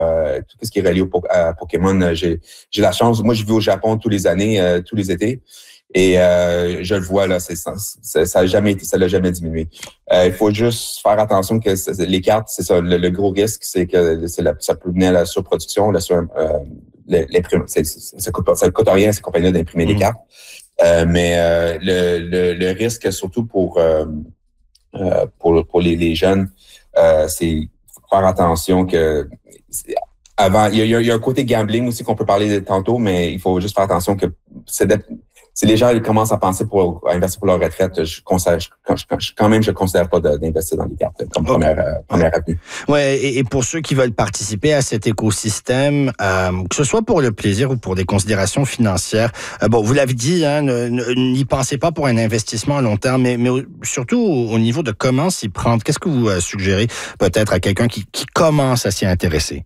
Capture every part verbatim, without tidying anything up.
euh, tout ce qui est relié au, à Pokémon. J'ai, j'ai la chance, moi je vis au Japon tous les années, euh, tous les étés. Et euh, je le vois là, c'est, ça, ça a jamais été, ça l'a jamais diminué. Euh, il faut juste faire attention que les cartes, c'est ça, le, le gros risque, c'est que c'est la, ça peut venir à la surproduction, la sur, euh, l'imprime, c'est, ça coûte ça coûte rien à ces compagnies d'imprimer mmh. des cartes. Euh, mais euh, le, le, le risque, surtout pour euh, euh, pour pour les, les jeunes, euh, c'est faire attention que avant, il y a, il y a un côté gambling aussi qu'on peut parler tantôt, mais il faut juste faire attention que c'est de, si les gens commencent à penser pour à investir pour leur retraite, je conseille, je, je, quand même, je ne considère pas de, d'investir dans les cartes comme okay. première, euh, première avenue. Ouais, et, et pour ceux qui veulent participer à cet écosystème, euh, que ce soit pour le plaisir ou pour des considérations financières, euh, bon, vous l'avez dit, hein, ne, ne, n'y pensez pas pour un investissement à long terme, mais, mais surtout au, au niveau de comment s'y prendre. Qu'est-ce que vous euh, suggérez peut-être à quelqu'un qui, qui commence à s'y intéresser?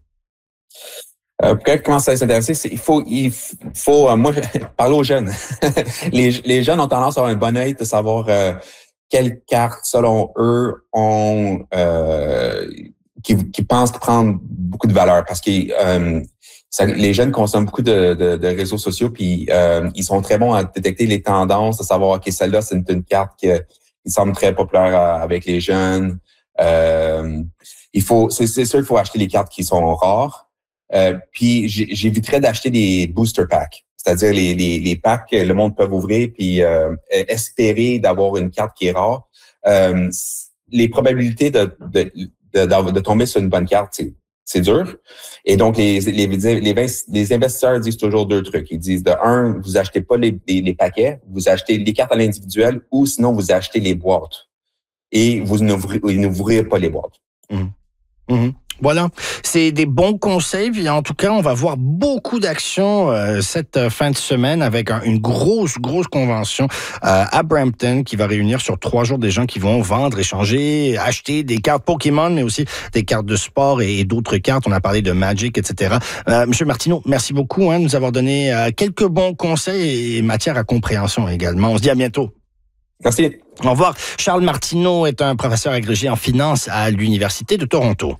Euh, pour quelqu'un qui commence à s'intéresser, c'est, il faut, il faut, euh, moi, parler aux jeunes. les, les jeunes ont tendance à avoir un bon œil de savoir euh, quelles cartes, selon eux, ont, euh, qui, qui pensent prendre beaucoup de valeur, parce que euh, ça, les jeunes consomment beaucoup de, de, de réseaux sociaux, puis euh, ils sont très bons à détecter les tendances, à savoir ok, celle-là, c'est une, une carte qui, qui semble très populaire avec les jeunes. Euh, il faut, c'est, c'est sûr, il faut acheter les cartes qui sont rares. Euh, puis j'éviterais d'acheter des booster packs, c'est-à-dire les, les, les packs que le monde peut ouvrir puis euh, espérer d'avoir une carte qui est rare. Euh, les probabilités de, de, de, de tomber sur une bonne carte, c'est, c'est dur. Et donc, les, les, les, les investisseurs disent toujours deux trucs. Ils disent, de un, vous achetez pas les, les, les paquets, vous achetez les cartes à l'individuel ou sinon vous achetez les boîtes. Et vous n'ouvrez, n'ouvrez pas les boîtes. Mmh. Mmh. Voilà, c'est des bons conseils. Puis en tout cas, on va voir beaucoup d'actions euh, cette euh, fin de semaine avec un, une grosse, grosse convention euh, à Brampton qui va réunir sur trois jours des gens qui vont vendre, échanger, acheter des cartes Pokémon, mais aussi des cartes de sport et, et d'autres cartes. On a parlé de Magic, et cetera. Euh, Monsieur Martineau, merci beaucoup hein, de nous avoir donné euh, quelques bons conseils et matière à compréhension également. On se dit à bientôt. Merci. Au revoir. Charles Martineau est un professeur agrégé en finance à l'Université de Toronto.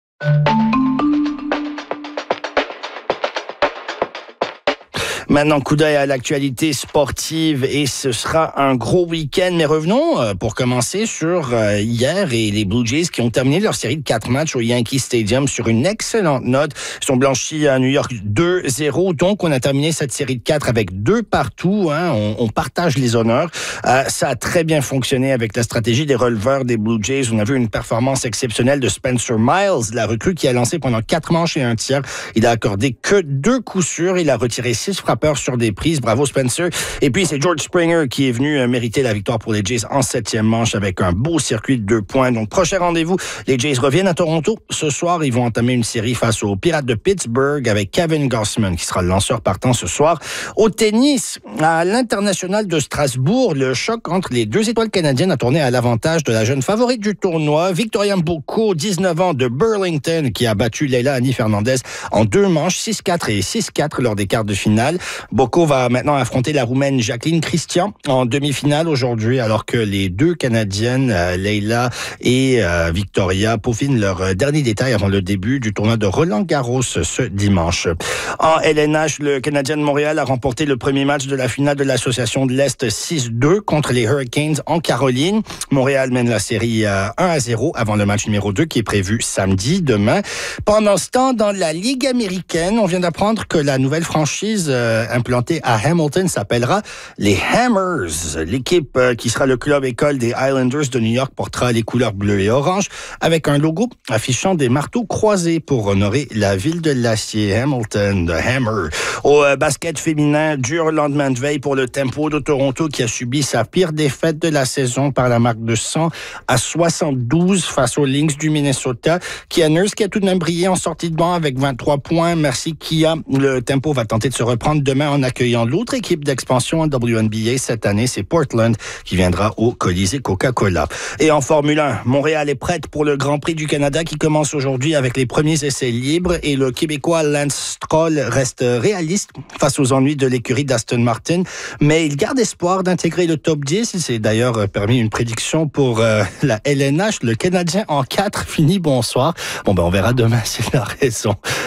Maintenant, coup d'œil à l'actualité sportive et ce sera un gros week-end. Mais revenons euh, pour commencer sur euh, hier et les Blue Jays qui ont terminé leur série de quatre matchs au Yankee Stadium sur une excellente note. Ils sont blanchis à New York deux zéro. Donc, on a terminé cette série de quatre avec deux partout. Hein. On, on partage les honneurs. Euh, ça a très bien fonctionné avec la stratégie des releveurs des Blue Jays. On a vu une performance exceptionnelle de Spencer Miles, la recrue qui a lancé pendant quatre manches et un tiers. Il a accordé que deux coups sûrs. Il a retiré six frappeurs sur des prises. Bravo Spencer. Et puis c'est George Springer qui est venu mériter la victoire pour les Jays en septième manche avec un beau circuit de deux points. Donc prochain rendez-vous, les Jays reviennent à Toronto. Ce soir, ils vont entamer une série face aux Pirates de Pittsburgh avec Kevin Gausman qui sera le lanceur partant ce soir. Au tennis, à l'International de Strasbourg, le choc entre les deux étoiles canadiennes a tourné à l'avantage de la jeune favorite du tournoi, Victoria Mboko, dix-neuf ans de Burlington, qui a battu Leila Annie Fernandez en deux manches, six quatre et six quatre lors des quarts de finale. Boko va maintenant affronter la Roumaine Jacqueline Christian en demi-finale aujourd'hui, alors que les deux Canadiennes, euh, Leila et euh, Victoria, peaufinent leurs derniers détails avant le début du tournoi de Roland-Garros ce dimanche. En L N H, le Canadien de Montréal a remporté le premier match de la finale de l'Association de l'Est six deux contre les Hurricanes en Caroline. Montréal mène la série euh, un à zéro avant le match numéro deux qui est prévu samedi, demain. Pendant ce temps, dans la Ligue américaine, on vient d'apprendre que la nouvelle franchise euh, implantée à Hamilton s'appellera les Hammers. L'équipe euh, qui sera le club école des Islanders de New York portera les couleurs bleues et orange avec un logo affichant des marteaux croisés pour honorer la ville de l'acier. Hamilton, the Hammer. Au euh, basket féminin, dur lendemain de veille pour le Tempo de Toronto qui a subi sa pire défaite de la saison par la marque de cent à soixante-douze face aux Lynx du Minnesota. Kia Nurse qui a tout de même brillé en sortie de banc avec vingt-trois points. Merci Kia. Le Tempo va tenter de se reprendre demain en accueillant l'autre équipe d'expansion en W N B A cette année, c'est Portland qui viendra au Colisée Coca-Cola. Et en Formule un, Montréal est prête pour le Grand Prix du Canada qui commence aujourd'hui avec les premiers essais libres et le Québécois Lance Stroll reste réaliste face aux ennuis de l'écurie d'Aston Martin, mais il garde espoir d'intégrer le top dix. Il s'est d'ailleurs permis une prédiction pour euh, la L N H, le Canadien en quatre finit bonsoir. Bon ben on verra demain s'il a raison.